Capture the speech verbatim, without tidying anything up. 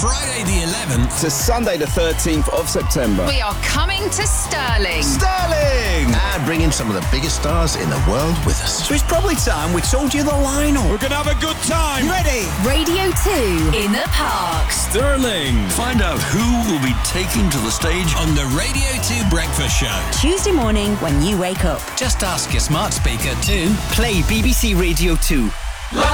Friday the eleventh to Sunday the thirteenth of September. We are coming to Stirling. Stirling! And bringing some of the biggest stars in the world with us. So it's probably time we told you the lineup. We're going to have a good time. You ready? Radio two in the park. Stirling. Find out who will be taking to the stage On the Radio two Breakfast Show. Tuesday morning when you wake up. Just ask your smart speaker to Play B B C Radio two.